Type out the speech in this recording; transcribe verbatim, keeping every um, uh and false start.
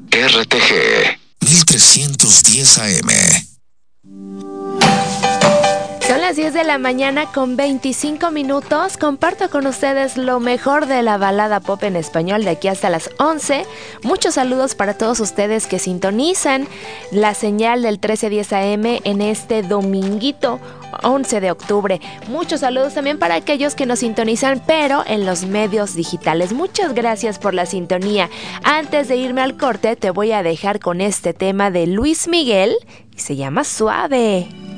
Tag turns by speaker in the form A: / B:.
A: R T G mil trescientos diez A M.
B: Son las diez de la mañana con veinticinco minutos. Comparto con ustedes lo mejor de la balada pop en español de aquí hasta las once. Muchos saludos para todos ustedes que sintonizan la señal del trece diez A M en este dominguito once de octubre. Muchos saludos también para aquellos que nos sintonizan, pero en los medios digitales. Muchas gracias por la sintonía. Antes de irme al corte, te voy a dejar con este tema de Luis Miguel y se llama Suave.